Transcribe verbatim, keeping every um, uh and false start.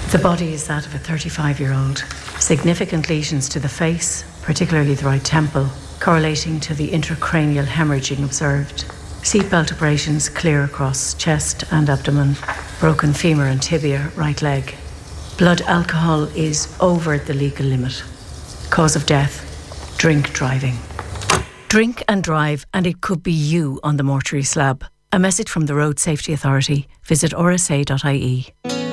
The body is that of a thirty-five-year-old. Significant lesions to the face, particularly the right temple, correlating to the intracranial hemorrhaging observed. Seatbelt abrasions clear across chest and abdomen. Broken femur and tibia, right leg. Blood alcohol is over the legal limit. Cause of death, drink driving. Drink and drive, and it could be you on the mortuary slab. A message from the Road Safety Authority. Visit r s a dot i e.